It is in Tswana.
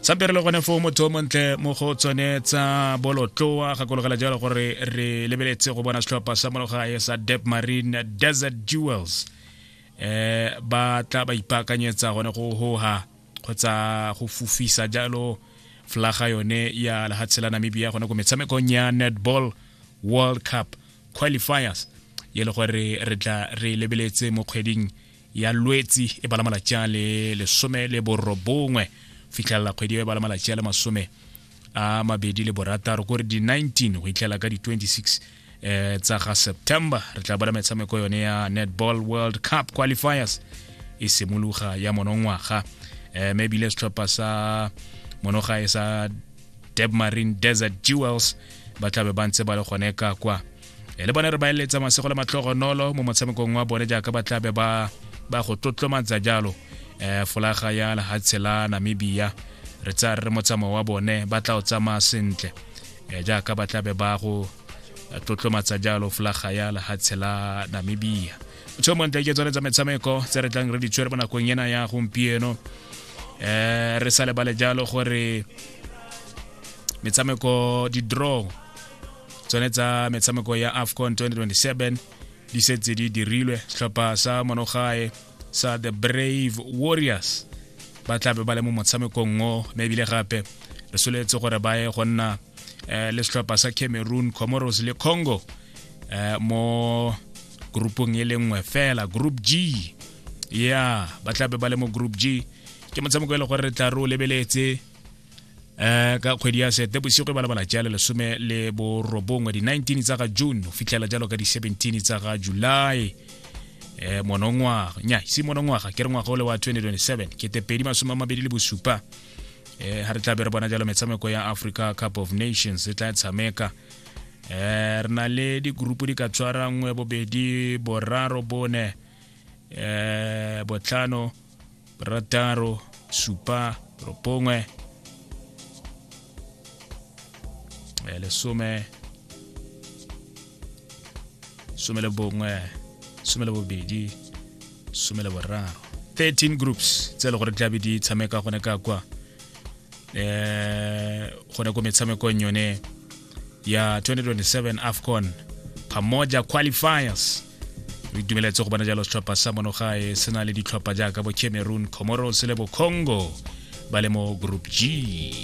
Sampere le gone fo motho montle mo go tsone tsa bolotloa ga kologela jalo gore re lebeletse go bona setlhopha sa monogae sa Debmarine Desert Jewels ba tla ba ipakanyetsa gone go hoha kgotsa go fufisa jalo flaga yone ya lehatshe la Namibia gone go metshamekong ya Netball World Cup qualifiers ye le gore re tla re lebeletse mo kgweding ya Lwetsi e bala malatsi le 19 fitlhela kgwedi e bala malatsi le 26 gore di 19 go itlhela ka di 26 tsa ga September re tla bona metshameko yone ya Netball World Cup qualifiers e simologa ya monongwaga maybe le setlhopha sa monogae sa Debmarine Desert Jewels ba tla be ba ntse ba le gone ka kwa le bone re ba eletsa masego le matlhogonolo mo motshamekong wa bone jaaka ba tla be ba go tlotlomatsa jalo folaga ya lehatshe la Namibia re tsa re motsamo wa bone ba tla o tsama sentle jaaka ba tla be ba go tlotlomatsa jalo folaga ya lehatshe la Namibia tsomontle ke tsone tsa metshameko tse re tlang re di tshwere bona kong yena ya gompieno re sale ba le jalo gore metshameko di draw tsone tsa metshameko ya AFCON 2027 di setse di dirilwe setlhopha sa monogae sa the Brave Warriors ba tla be ba le mo motshamekong o maybe le gape re soletse gore ba ye go nna le setlhopha sa Cameroon, Comoros le Congo mo groupong e lengwe fela group G ba tla be ba le mo group G ke motshameko e le gore re tla re o lebeletse ka kgwedi ya sete bosigo ba la jalo le 19 di 19 tsa ga June o fitlhela jalo ka di 17 tsa ga July monongwaga si monongwaga ke re ngwaga o le wa 2027 ke te 2027 ha re tla be re bona jalo metshameko ya Africa Cup of Nations e tla tshameka re na le di group di ka tshwara ngwe bobedi boraro bone botlhano rataro supa ropongwe le some le bongwe some le bobedi some le boraro 13 groups tse le gore tla be di tshameka gone ka kwa gone go metshameko yone ya 2027 AFCON Pamoja qualifiers re dumeletse go bona jalo setlhopha sa monogae se na le ditlhopha jaaka bo Cameroon, Comoros le bo Congo ba le mo group G.